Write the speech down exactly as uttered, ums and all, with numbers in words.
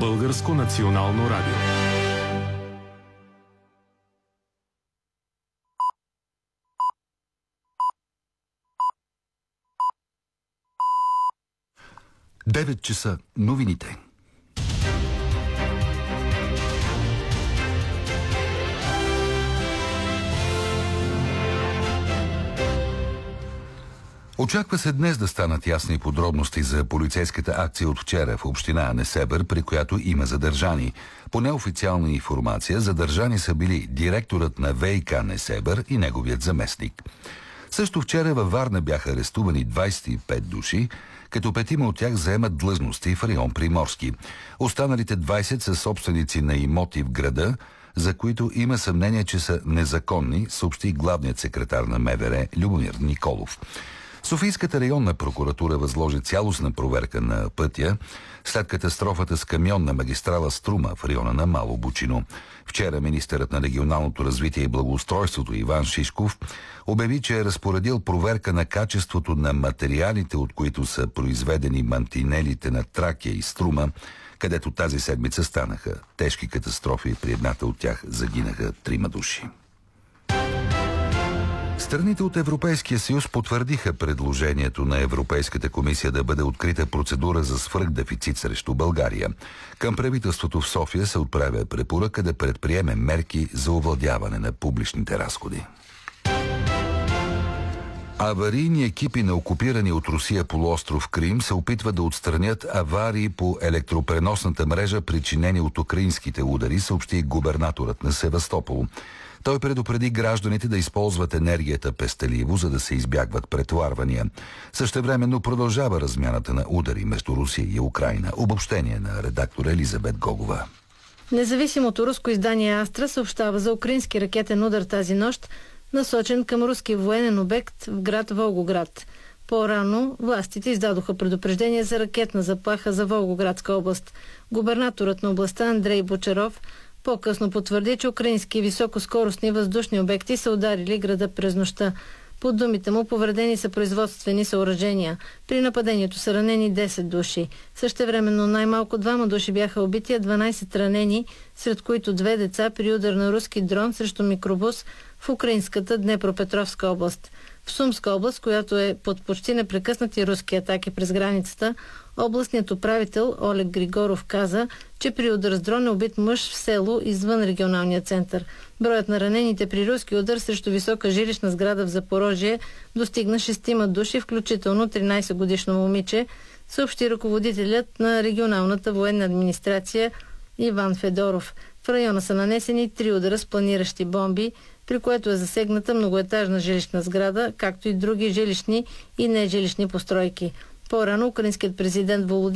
Българско национално радио. девет часа. Новините. Очаква се днес да станат ясни подробности за полицейската акция от вчера в община Несебър, при която има задържани. По неофициална информация, задържани са били директорът на ВиК Несебър и неговият заместник. Също вчера във Варна бяха арестувани двадесет и пет души, като петима от тях заемат длъжности в район Приморски. Останалите двадесет са собственици на имоти в града, за които има съмнение, че са незаконни, съобщи главният секретар на МВР Любомир Николов. Софийската районна прокуратура възложи цялостна проверка на пътя след катастрофата с камион на магистрала Струма в района на Мало Бучино. Вчера министърът на регионалното развитие и благоустройството Иван Шишков обяви, че е разпоредил проверка на качеството на материалите, от които са произведени мантинелите на Тракия и Струма, където тази седмица станаха тежки катастрофи. При едната от тях загинаха трима души. Страните от Европейския съюз потвърдиха предложението на Европейската комисия да бъде открита процедура за свръхдефицит срещу България. Към правителството в София се отправя препоръка да предприеме мерки за овладяване на публичните разходи. Аварийни екипи на окупирани от Русия полуостров Крим се опитват да отстранят аварии по електропреносната мрежа, причинени от украинските удари, съобщи губернаторът на Севастопол. Той предупреди гражданите да използват енергията пестеливо, за да се избягват претоварвания. Същевременно продължава размяната на удари между Русия и Украйна. Обобщение на редактор Елизабет Гогова. Независимото руско издание Астра съобщава за украински ракетен удар тази нощ, насочен към руски военен обект в град Волгоград. По-рано властите издадоха предупреждение за ракетна заплаха за Волгоградска област. Губернаторът на областта Андрей Бочаров по-късно потвърди, че украински високоскоростни въздушни обекти са ударили града през нощта. По думите му, повредени са производствени съоръжения. При нападението са ранени десет души. Същевременно най-малко двама души бяха убити, а дванадесет ранени, сред които две деца при удар на руски дрон срещу микробус в украинската Днепропетровска област. В Сумска област, която е под почти непрекъснати руски атаки през границата, областният управител Олег Григоров каза, че при удар с дрон е убит мъж в село извън регионалния център. Броят на ранените при руски удар срещу висока жилищна сграда в Запорожие достигна шестима души, включително тринадесетгодишно момиче, съобщи ръководителят на регионалната военна администрация Иван Федоров. В района са нанесени три удара с планиращи бомби, при което е засегната многоетажна жилищна сграда, както и други жилищни и нежилищни постройки. По-рано украинският президент Володимир